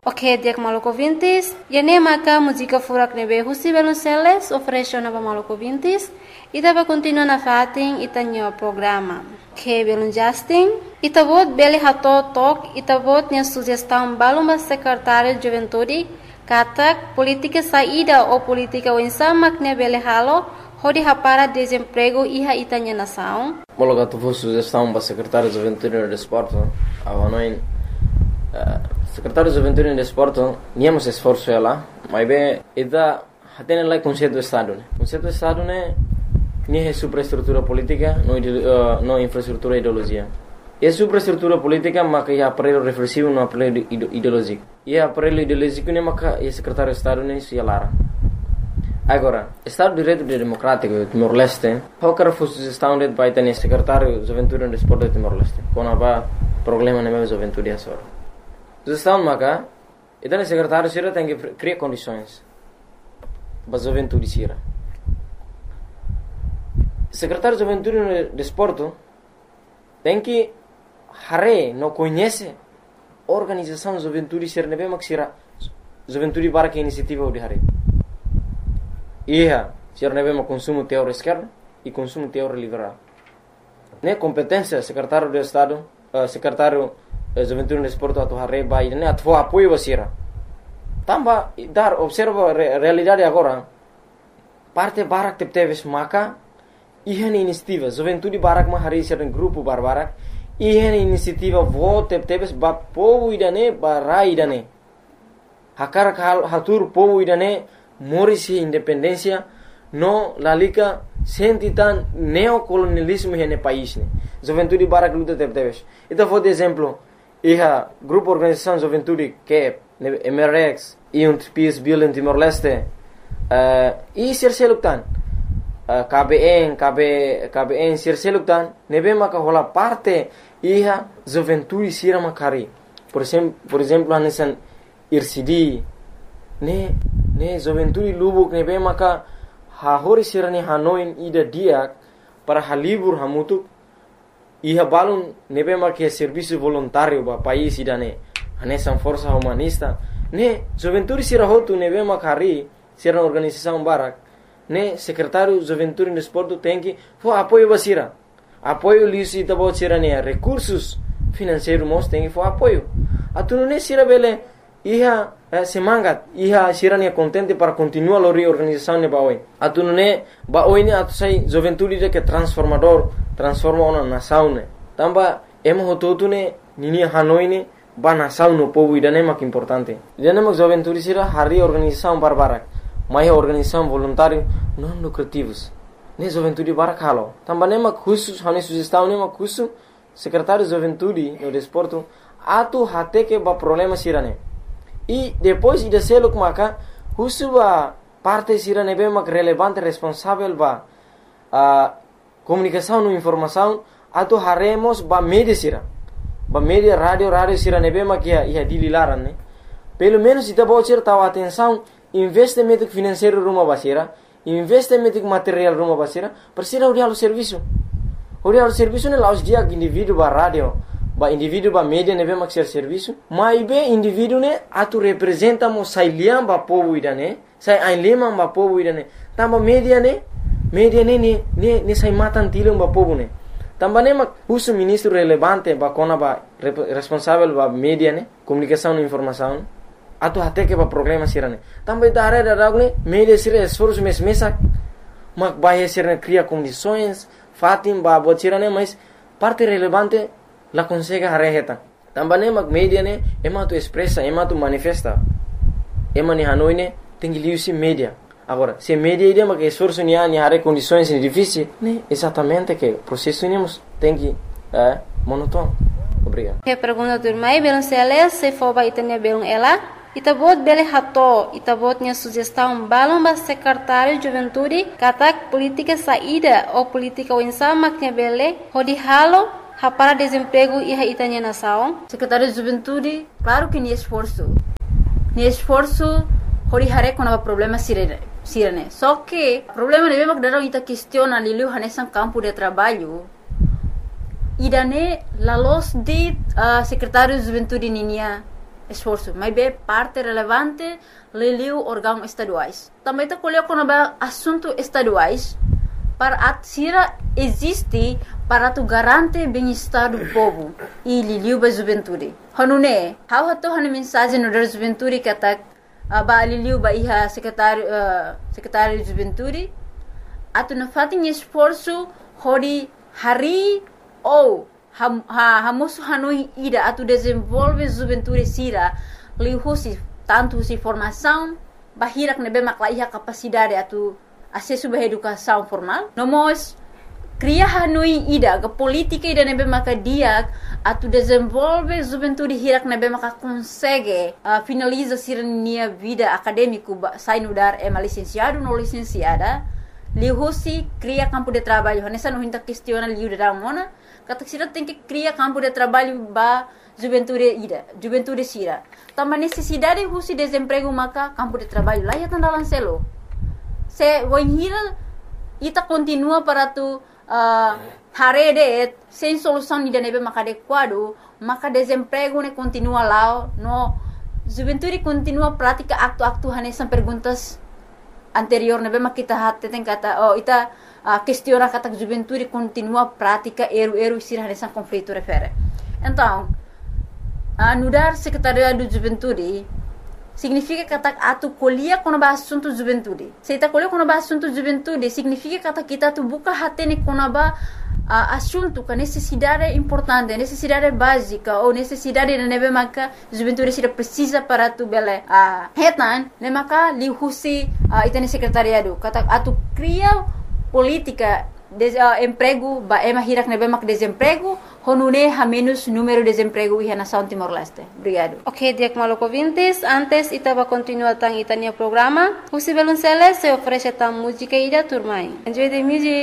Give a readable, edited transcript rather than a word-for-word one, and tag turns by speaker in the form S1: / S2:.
S1: Ok, dia Maluco Vintis, e maka música furak nebe Husi Belonceles ofereceu para Maluco Vintis e tava continuando a fatin e tanho programa. Que belum Justin, e tavot beli hato tok e tavot nia sugestão baluma secretário de juventude katak política saída ou política wensamak ne beli halo hodi hapara desemprego iha itanya nação.
S2: Mologa tavot sugestão para secretário de juventude e desporto, avanoin secretário de Juventude e Desporto, níamos esforço ela, mas bem, ida hatene lá conceito do Estado, né? Conceito do Estado né, nem é superestrutura política, não infraestrutura ideologia. É superestrutura política, mas que é aparelho reflexivo, não aparelho ideológico. E aparelho ideológico né, mas que é secretário de Estado né, se alara. Agora, Estado de Direito Democrático Timor-Leste, qualquer sugestão de vai ter secretário de Juventude e Desporto de Timor-Leste, quando há problema na minha juventude é só. Sugestão maka, então o secretário Sira tem que criar condições para a juventude Sira. O secretário de Juventude e Desporto tem que não conhece a organização de juventude Sira, não é mais Sira, juventude para que iniciativa de Hare. Sira não é mais consumo teórico esquerdo e consumo teórico liberal. Né competência secretário de Estado, secretário Juventude e Desporto atau hari bayi ini atau apoio basira. Tambah dar observa a realidade agora. Parte barak tepteves maka ihan inisiativa Juventude barak ma hari sering grupo barbarak ihan inisiativa vote tepteves ba povo idane barai idane. Hakar hatur povo idane morisi independência no lalika sentitan neocolonialismo hene país ne. Juventude barak luta tepteves. Itu for exemplo grupo organização Juventude que é MRX e PIS Bill em Timor-Leste e Sirseluktan KBN Sirseluktan nebe maka hola parte Juventude Sira Makari por exemplo hanesan IRCD ne Juventude Lubuk nebe maka hahori Sira ne Hanoi ida dia para halibur hamutuk Iha balun nebe marque serviço voluntário ba país idane anesan força humanista ne juventude sira hotu nebe makari sira organização barak ne secretário juventude e desporto tem que for apoio basira apoio lisi tabo sira ne recursos financeiros mos tem que for apoio atunu ne sira bele iha semangat iha sira ne contente para continuar a reorganização ne baoi atunu ne baoi ne atu sai juventude de que transforma una nação ne tamba emo hototu ne nini Hanoi ne ba nação no povo idane mak importante idane mak juventude sira hari organização barbarak mai organização voluntário não lucrativos ne juventude barak halo tamba ne mak khusus hane sugestão ne mak khusus secretário de juventude no desporto atu hate que ba problema sira ne e depois ida seluk maka khusus ba parte sira ne be mak relevante responsável ba comunicação e informação atau haremos ba media sira ba media radio sira nebe makia ia dililaran ne pelo menos ita bocir tahu atenção investimento financeiro rumah basira investimento material rumah basira persira urial serviço ne laus dia indivíduo ba radio ba indivíduo ba media nebe maksir serviço mai be indivíduo ne atu representa mo sai liam ba povo idane sai ain lema ba povo idane tamba media ne sai matan tilung ba povo ne tambane mak husu ministro relevante ba kona ba responsável ba media ne comunicação e informação atu hate que ba problema sirane tamba idare da ne media sira esforço mesa mak ba sirane cria condições fatim ba botirane mas parte relevante la consegue hareheta tambane mak media ne ema tu expressa ema tu manifesta ema ni Hanoi ne tem que liusi media. Agora, se media ideia que esforço ni hare condições difíceis, né? Exatamente que o processo tem que monótono. Obrigado.
S1: Que pergunta do mai Belonceles se for ba itanya belong ela, itabot bele hato, itabot nya sugestão balong ba secretário de juventude, katak política saída ou política winsama que bele, hodi halo para desemprego iha itanya nação.
S3: Secretário de juventude, claro que ni esforço hori hare com problema sirene. Só que problema de mesmo que daram ita questiona lilu hanesan campo de trabalho. Idane la los de secretário de juventude ninia esforço, mas é parte relevante liliu órgãos estaduais. Também está colocando assuntos estaduais para a CIRA existe para tu garante bem-estar do povo e liliu ba juventude. Hanune, how hato hanu mensagem no da juventude que tá ba liliu ba iha secretário de juventude atu na fatin esforço hori hari ou hamosu hanui ida atu desenvolve juventude CIRA lihusi tanto si formação bahirak nebe makla iha capacidade atu acesso à educação formal. Nós cria hanui ida ke política ida nebe maka dia atu desenvolve juventude hirak nebe maka consegue finaliza sirnia vida acadêmico sai no dar licenciado no licenciada lihusi cria campo de trabalho nessa não hinta questiona liu da mona kata sira tem que cria campo de trabalho ba juventude CIRA também necessidade husi desemprego maka campo de trabalho lá ya tanda lancelo se wanhira ita continua para tu harede sem solução ida nebe maka adequado maka desemprego ne continua lá no juventude continua prática aktu hanesan perguntas anterior nebe maka kita hatte tem kata ita questiona kata juventude continua prática eru CIRA hanesan conflito refere então nudar secretaria do juventude significa kata atu colhia quando ba assunto juventude. Se ita colhia quando ba assunto juventude significa kata kita tu buka hatene quando ba assunto que necessidade importante, necessidade básica ou necessidade de nebe maka juventude CIRA precisa para tu bele hetan ne maka lihusi itane secretariado kata atu cria política emprego ba hirak nebe mak desemprego honune ha menos número de desemprego iha nação Timor-Leste. Obrigado.
S1: Ok, Diak Maluco Vintes, antes itava continua tang itania programa. Husi Velunceles se oferece tam música ida turmai. Enjoy the music.